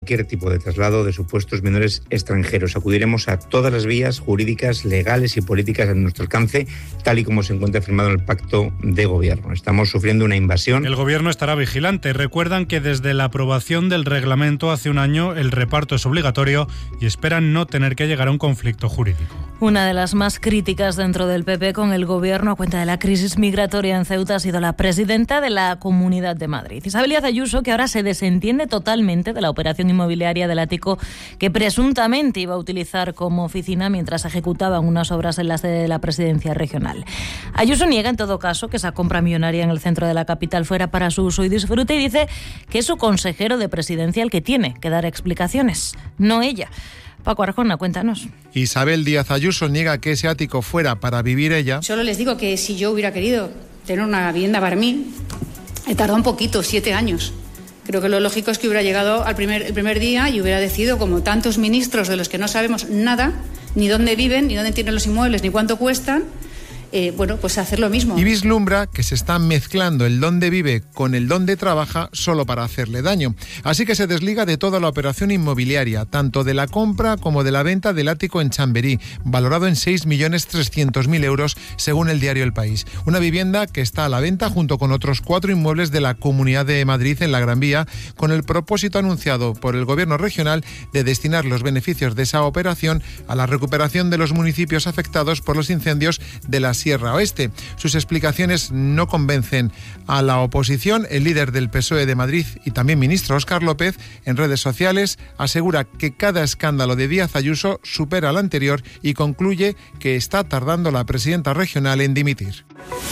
cualquier tipo de traslado de supuestos menores extranjeros. Acudiremos a todas las vías jurídicas, legales y políticas a nuestro alcance, tal y como se encuentra firmado en el Pacto de Gobierno. Estamos sufriendo una invasión. El Gobierno estará vigilante. Recuerdan que desde la aprobación del reglamento hace un año el reparto es obligatorio y esperan no tener que llegar a un conflicto jurídico. Una de las más críticas dentro del PP con el Gobierno a cuenta de la crisis migratoria en Ceuta ha sido la presidenta de la Comunidad de Madrid, Isabel Díaz Ayuso, que ahora se desentiende totalmente de la operación inmobiliaria del ático que presuntamente iba a utilizar como oficina mientras ejecutaban unas obras en la sede de la Presidencia Regional. Ayuso niega en todo caso que esa compra millonaria en el centro de la capital fuera para su uso y disfrute y dice que es su consejero de Presidencia el que tiene que dar explicaciones, no ella. Paco Arjona, cuéntanos. Isabel Díaz Ayuso niega que ese ático fuera para vivir ella. Solo les digo que si yo hubiera querido tener una vivienda para mí, he tardado un poquito, 7 años. Creo que lo lógico es que hubiera llegado el primer día y hubiera decidido, como tantos ministros de los que no sabemos nada, ni dónde viven, ni dónde tienen los inmuebles, ni cuánto cuestan, pues hacer lo mismo. Y vislumbra que se está mezclando el dónde vive con el dónde trabaja solo para hacerle daño. Así que se desliga de toda la operación inmobiliaria, tanto de la compra como de la venta del ático en Chamberí, valorado en 6.300.000 euros según el diario El País. Una vivienda que está a la venta junto con otros 4 inmuebles de la Comunidad de Madrid en la Gran Vía, con el propósito anunciado por el Gobierno regional de destinar los beneficios de esa operación a la recuperación de los municipios afectados por los incendios de la Sierra Oeste. Sus explicaciones no convencen a la oposición. El líder del PSOE de Madrid y también ministro Óscar López, en redes sociales, asegura que cada escándalo de Díaz Ayuso supera al anterior y concluye que está tardando la presidenta regional en dimitir.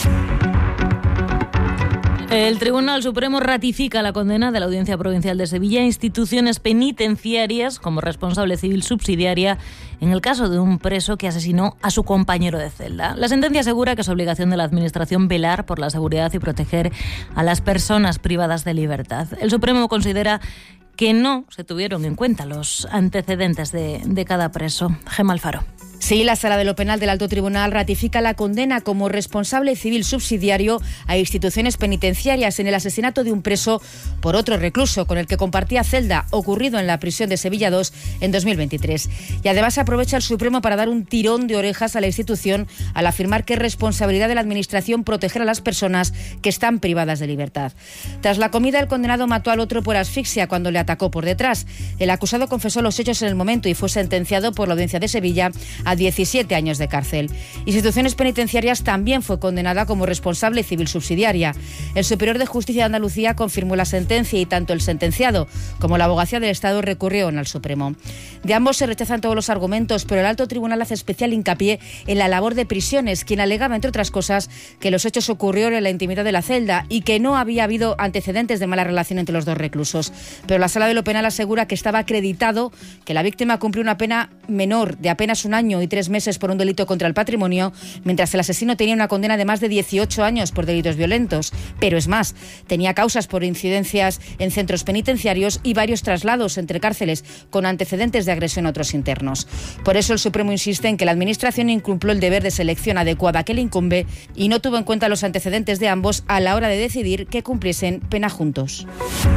El Tribunal Supremo ratifica la condena de la Audiencia Provincial de Sevilla a instituciones penitenciarias como responsable civil subsidiaria en el caso de un preso que asesinó a su compañero de celda. La sentencia asegura que es obligación de la Administración velar por la seguridad y proteger a las personas privadas de libertad. El Supremo considera que no se tuvieron en cuenta los antecedentes de cada preso. Gemma Alfaro. Sí, la Sala de lo Penal del Alto Tribunal ratifica la condena como responsable civil subsidiario a instituciones penitenciarias en el asesinato de un preso por otro recluso con el que compartía celda, ocurrido en la prisión de Sevilla 2 en 2023. Y además aprovecha el Supremo para dar un tirón de orejas a la institución al afirmar que es responsabilidad de la Administración proteger a las personas que están privadas de libertad. Tras la comida, el condenado mató al otro por asfixia cuando le atacó por detrás. El acusado confesó los hechos en el momento y fue sentenciado por la Audiencia de Sevilla a 17 años de cárcel. Instituciones Penitenciarias también fue condenada como responsable civil subsidiaria. El Superior de Justicia de Andalucía confirmó la sentencia y tanto el sentenciado como la Abogacía del Estado recurrieron al Supremo. De ambos se rechazan todos los argumentos, pero el Alto Tribunal hace especial hincapié en la labor de prisiones, quien alegaba, entre otras cosas, que los hechos ocurrieron en la intimidad de la celda y que no había habido antecedentes de mala relación entre los dos reclusos. Pero la Sala de lo Penal asegura que estaba acreditado que la víctima cumplió una pena menor de apenas 1 año y 3 meses por un delito contra el patrimonio, mientras el asesino tenía una condena de más de 18 años por delitos violentos. Pero es más, tenía causas por incidencias en centros penitenciarios y varios traslados entre cárceles con antecedentes de agresión a otros internos. Por eso el Supremo insiste en que la Administración incumplió el deber de selección adecuada que le incumbe y no tuvo en cuenta los antecedentes de ambos a la hora de decidir que cumpliesen pena juntos.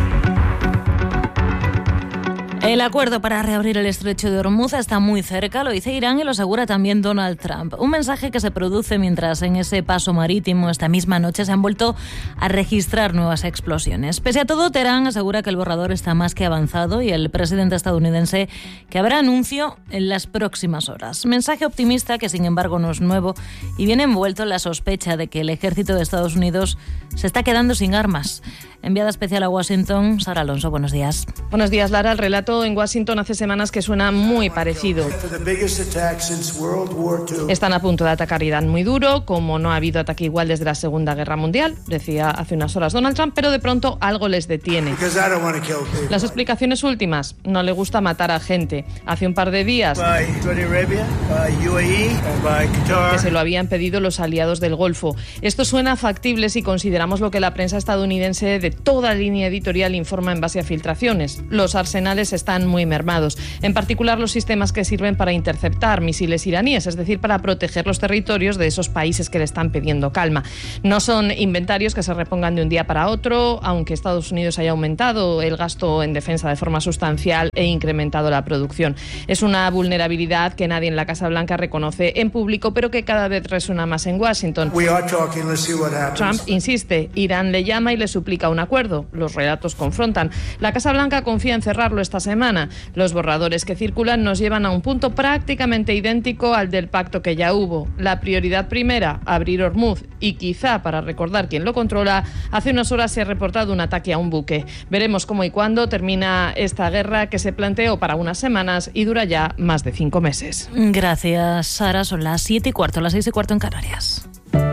El acuerdo para reabrir el estrecho de Hormuz está muy cerca, lo dice Irán y lo asegura también Donald Trump. Un mensaje que se produce mientras en ese paso marítimo esta misma noche se han vuelto a registrar nuevas explosiones. Pese a todo, Teherán asegura que el borrador está más que avanzado y el presidente estadounidense que habrá anuncio en las próximas horas. Mensaje optimista que sin embargo no es nuevo y viene envuelto en la sospecha de que el ejército de Estados Unidos se está quedando sin armas. Enviada especial a Washington, Sara Alonso, buenos días. Buenos días, Lara. El relato en Washington hace semanas que suena muy parecido. Están a punto de atacar Irán muy duro, como no ha habido ataque igual desde la Segunda Guerra Mundial, decía hace unas horas Donald Trump, pero de pronto algo les detiene. Las explicaciones últimas: no le gusta matar a gente. Hace un par de días que se lo habían pedido los aliados del Golfo. Esto suena factible si consideramos lo que la prensa estadounidense de toda línea editorial informa en base a filtraciones. Los arsenales están muy mermados. En particular los sistemas que sirven para interceptar misiles iraníes, es decir, para proteger los territorios de esos países que le están pidiendo calma. No son inventarios que se repongan de un día para otro, aunque Estados Unidos haya aumentado el gasto en defensa de forma sustancial e incrementado la producción. Es una vulnerabilidad que nadie en la Casa Blanca reconoce en público, pero que cada vez resuena más en Washington. Trump insiste, Irán le llama y le suplica un acuerdo. Los relatos confrontan. La Casa Blanca confía en cerrarlo esta semana. Los borradores que circulan nos llevan a un punto prácticamente idéntico al del pacto que ya hubo. La prioridad primera, abrir Hormuz, y quizá, para recordar quién lo controla, hace unas horas se ha reportado un ataque a un buque. Veremos cómo y cuándo termina esta guerra que se planteó para unas semanas y dura ya más de 5 meses. Gracias, Sara. Son las 7:15, las 6:15 en Canarias.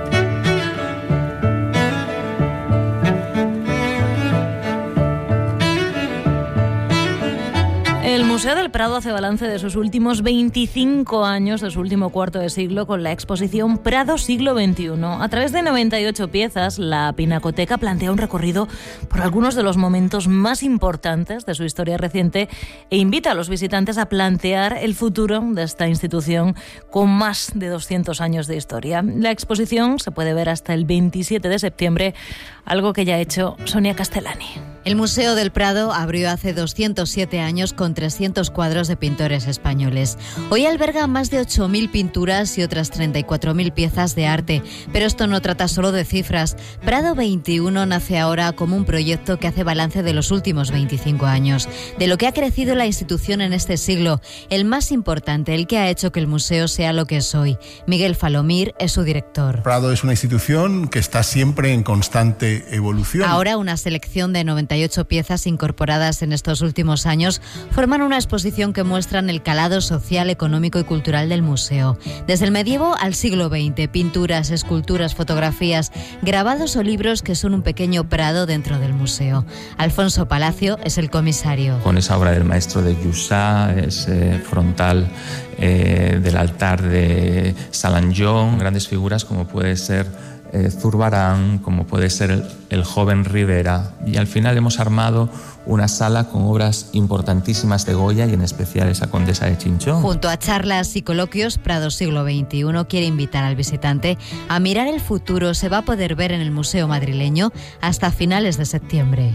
El Museo del Prado hace balance de sus últimos 25 años, de su último cuarto de siglo, con la exposición Prado Siglo XXI. A través de 98 piezas, la Pinacoteca plantea un recorrido por algunos de los momentos más importantes de su historia reciente e invita a los visitantes a plantear el futuro de esta institución con más de 200 años de historia. La exposición se puede ver hasta el 27 de septiembre, algo que ya ha hecho Sonia Castellani. El Museo del Prado abrió hace 207 años con 300 cuadros de pintores españoles. Hoy alberga más de 8.000 pinturas y otras 34.000 piezas de arte. Pero esto no trata solo de cifras. Prado 21 nace ahora como un proyecto que hace balance de los últimos 25 años, de lo que ha crecido la institución en este siglo, el más importante, el que ha hecho que el museo sea lo que es hoy. Miguel Falomir es su director. Prado es una institución que está siempre en constante evolución. Ahora una selección de 98 piezas incorporadas en estos últimos años forman una exposición que muestran el calado social, económico y cultural del museo. Desde el medievo al siglo XX, pinturas, esculturas, fotografías, grabados o libros que son un pequeño Prado dentro del museo. Alfonso Palacio es el comisario. Con esa obra del maestro de Jussá, ese frontal del altar de Salanjón, grandes figuras como puede ser Zurbarán, como puede ser el joven Rivera, y al final hemos armado una sala con obras importantísimas de Goya y en especial esa Condesa de Chinchón. Junto a charlas y coloquios, Prado Siglo XXI quiere invitar al visitante a mirar el futuro. Se va a poder ver en el Museo Madrileño hasta finales de septiembre.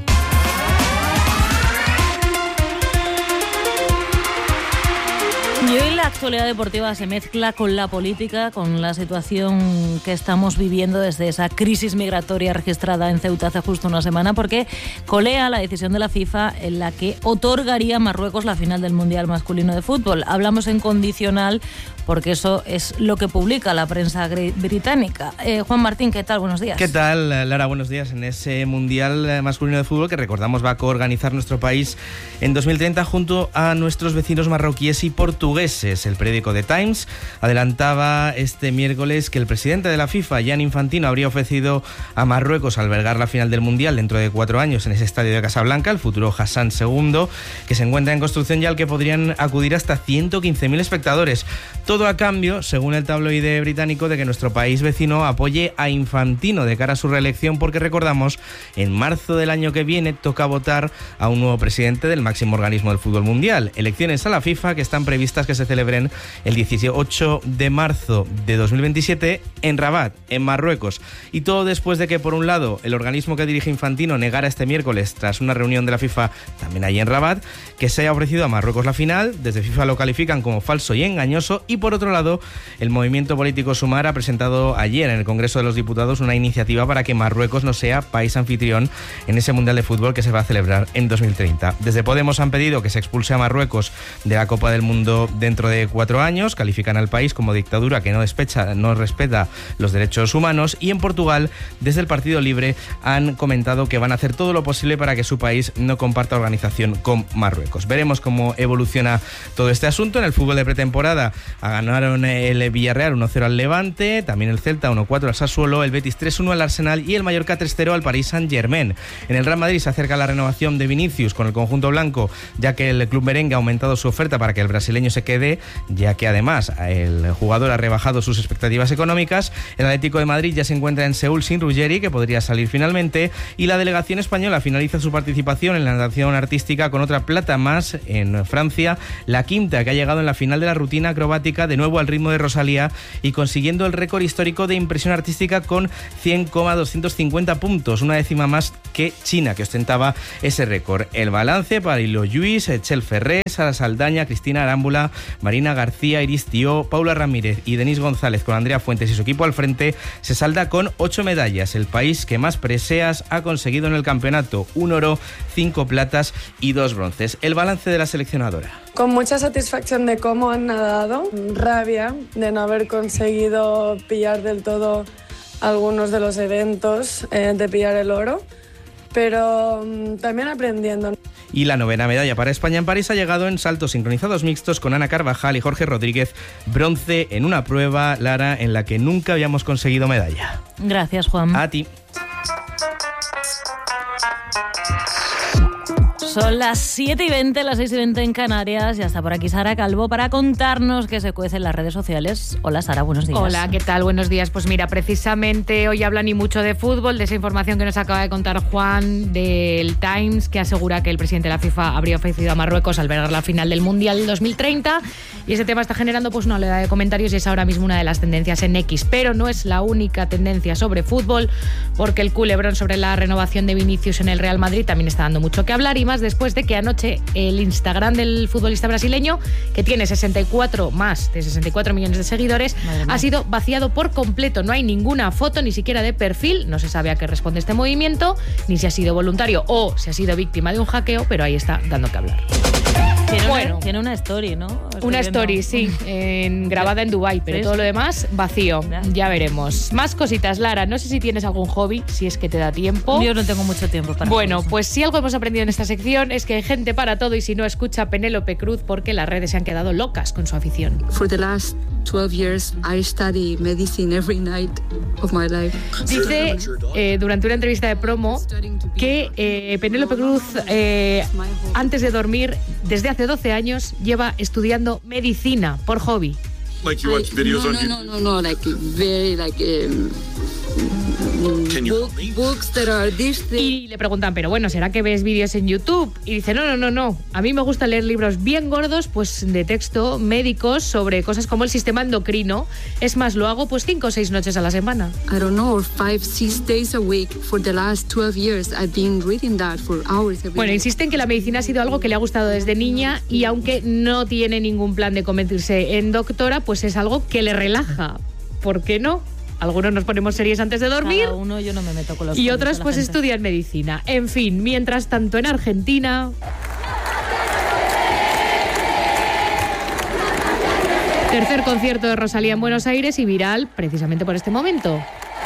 Y hoy la actualidad deportiva se mezcla con la política, con la situación que estamos viviendo desde esa crisis migratoria registrada en Ceuta hace justo una semana, porque colea la decisión de la FIFA en la que otorgaría a Marruecos la final del Mundial masculino de fútbol. Hablamos en condicional porque eso es lo que publica la prensa británica. Juan Martín, ¿qué tal? Buenos días. ¿Qué tal, Lara? Buenos días. En ese Mundial masculino de fútbol que recordamos va a coorganizar nuestro país en 2030 junto a nuestros vecinos marroquíes y portugueses. El periódico The Times adelantaba este miércoles que el presidente de la FIFA, Gianni Infantino, habría ofrecido a Marruecos albergar la final del Mundial dentro de 4 años en ese estadio de Casablanca, el futuro Hassan II, que se encuentra en construcción y al que podrían acudir hasta 115.000 espectadores. Todo a cambio, según el tabloide británico, de que nuestro país vecino apoye a Infantino de cara a su reelección, porque recordamos, en marzo del año que viene toca votar a un nuevo presidente del máximo organismo del fútbol mundial. Elecciones a la FIFA que están previstas que se celebren el 18 de marzo de 2027 en Rabat, en Marruecos. Y todo después de que, por un lado, el organismo que dirige Infantino negara este miércoles, tras una reunión de la FIFA también allí en Rabat, que se haya ofrecido a Marruecos la final. Desde FIFA lo califican como falso y engañoso. Y por otro lado, el movimiento político Sumar ha presentado ayer en el Congreso de los Diputados una iniciativa para que Marruecos no sea país anfitrión en ese Mundial de Fútbol que se va a celebrar en 2030. Desde Podemos han pedido que se expulse a Marruecos de la Copa del Mundo dentro de 4 años, califican al país como dictadura que no respeta los derechos humanos, y en Portugal, desde el Partido Libre, han comentado que van a hacer todo lo posible para que su país no comparta organización con Marruecos. Veremos cómo evoluciona todo este asunto. En el fútbol de pretemporada ganaron el Villarreal 1-0 al Levante, también el Celta 1-4 al Sassuolo, el Betis 3-1 al Arsenal y el Mallorca 3-0 al Paris Saint-Germain. En el Real Madrid se acerca la renovación de Vinicius con el conjunto blanco, ya que el club merengue ha aumentado su oferta para que el brasileño se quede. ya que además el jugador ha rebajado sus expectativas económicas. El Atlético de Madrid ya se encuentra en Seúl sin Ruggeri, que podría salir finalmente, y la delegación española finaliza su participación en la natación artística con otra plata más en Francia, la quinta que ha llegado en la final de la rutina acrobática, de nuevo al ritmo de Rosalía y consiguiendo el récord histórico de impresión artística con 100,250 puntos, una décima más que China, que ostentaba ese récord. El balance para Ilo Lluís, Txell Ferrer, Sara Saldaña, Cristina Arámbula, Marina García, Iris Tió, Paula Ramírez y Denise González, con Andrea Fuentes y su equipo al frente, se salda con 8 medallas. El país que más preseas ha conseguido en el campeonato: 1 oro, 5 platas y 2 bronces. El balance de la seleccionadora: con mucha satisfacción de cómo han nadado, rabia de no haber conseguido pillar del todo algunos de los eventos, de pillar el oro, pero también aprendiendo. Y la novena medalla para España en París ha llegado en saltos sincronizados mixtos con Ana Carvajal y Jorge Rodríguez, bronce en una prueba, Lara, en la que nunca habíamos conseguido medalla. Gracias, Juan. A ti. Son las 7:20, las 6:20 en Canarias. Ya está por aquí Sara Calvo para contarnos qué se cuece en las redes sociales. Hola, Sara, buenos días. Hola, ¿qué tal? Buenos días. Pues mira, precisamente hoy hablan y mucho de fútbol, de esa información que nos acaba de contar Juan del Times, que asegura que el presidente de la FIFA habría ofrecido a Marruecos albergar la final del Mundial 2030. Y ese tema está generando pues una oleada de comentarios y es ahora mismo una de las tendencias en X. Pero no es la única tendencia sobre fútbol, porque el culebrón sobre la renovación de Vinicius en el Real Madrid también está dando mucho que hablar, y más después de que anoche el Instagram del futbolista brasileño, que tiene 64 millones de seguidores, ha sido vaciado por completo. No hay ninguna foto, ni siquiera de perfil. No se sabe a qué responde este movimiento, ni si ha sido voluntario o si ha sido víctima de un hackeo, pero ahí está dando que hablar. Tiene una story, ¿no? Una story, sí, grabada en Dubái, pero todo lo demás vacío. Ya veremos. Más cositas, Lara. No sé si tienes algún hobby, si es que te da tiempo. Yo no tengo mucho tiempo para eso. Pues si algo hemos aprendido en esta sección es que hay gente para todo, y si no, escucha a Penélope Cruz, porque las redes se han quedado locas con su afición. For the last 12 years, I study medicine every night of my life. Dice durante una entrevista de promo que Penélope Cruz, antes de dormir, desde hace 12 años, lleva estudiando medicina por hobby. Like you watch videos on YouTube? No, like very books that are this thing. Y le preguntan, pero bueno, ¿será que ves vídeos en YouTube? Y dice, no. A mí me gusta leer libros bien gordos, pues de texto, médicos, sobre cosas como el sistema endocrino. Es más, lo hago pues 5 o 6 noches a la semana. I don't know, 5, 6 days a week for the last 12 years. I've been reading that for hours every day. Bueno, insiste en que la medicina ha sido algo que le ha gustado desde niña, y aunque no tiene ningún plan de convertirse en doctora, pues es algo que le relaja. ¿Por qué no? Algunos nos ponemos series antes de dormir. Cada uno, yo no me meto con los y otros pues estudian medicina. En fin, mientras tanto en Argentina... Tercer concierto de Rosalía en Buenos Aires, y viral precisamente por este momento.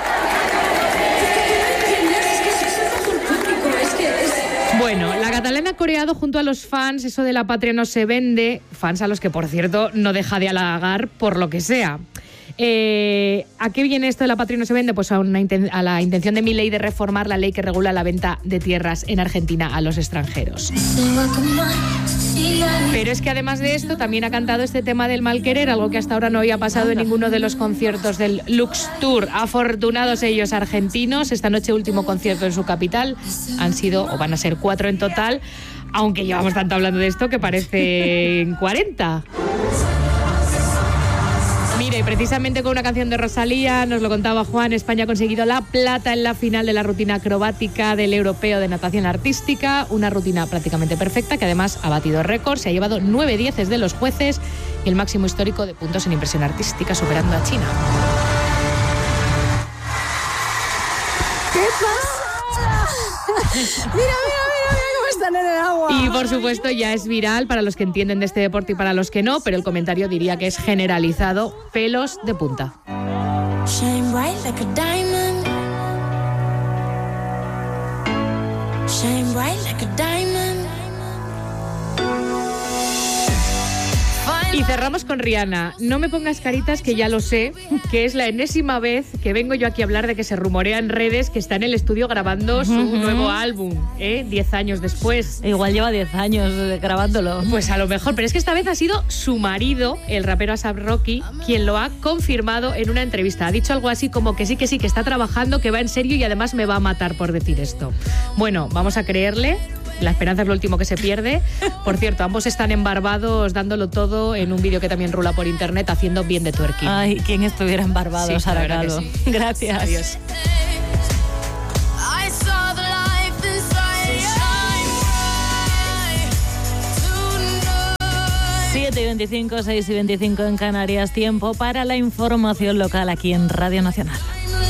Bueno, la catalana ha coreado junto a los fans eso de la patria no se vende, fans a los que, por cierto, no deja de halagar por lo que sea. ¿A qué viene esto de la patria no se vende? Pues a la intención de Milei de reformar la ley que regula la venta de tierras en Argentina a los extranjeros. Pero es que además de esto también ha cantado este tema del mal querer, algo que hasta ahora no había pasado en ninguno de los conciertos del Lux Tour. Afortunados ellos, argentinos. Esta noche último concierto en su capital. Han sido, o van a ser 4 en total, aunque llevamos tanto hablando de esto que parecen 40. Mire, precisamente con una canción de Rosalía, nos lo contaba Juan, España ha conseguido la plata en la final de la rutina acrobática del Europeo de Natación Artística, una rutina prácticamente perfecta que además ha batido récords, se ha llevado 9 dieces de los jueces y el máximo histórico de puntos en impresión artística, superando a China. ¿Qué pasa? Mira cómo están en el agua. Y por supuesto ya es viral para los que entienden de este deporte y para los que no, pero el comentario diría que es generalizado: pelos de punta. Shine bright like a diamond. Shine bright like a diamond. Y cerramos con Rihanna. No me pongas caritas, que ya lo sé, que es la enésima vez que vengo yo aquí a hablar de que se rumorea en redes que está en el estudio grabando su nuevo álbum, 10 años después. Igual lleva 10 años grabándolo. Pues a lo mejor, pero es que esta vez ha sido su marido, el rapero A$AP Rocky, quien lo ha confirmado en una entrevista. Ha dicho algo así como que sí, que está trabajando, que va en serio y además me va a matar por decir esto. Bueno, vamos a creerle. La esperanza es lo último que se pierde. Por cierto, ambos están en Barbados dándolo todo en un vídeo que también rula por internet haciendo bien de twerking. Ay, ¿quién estuviera en Barbados, sí, Sara Calvo? Sí. Gracias. Adiós. 7:25, 6:25 en Canarias. Tiempo para la información local aquí en Radio Nacional.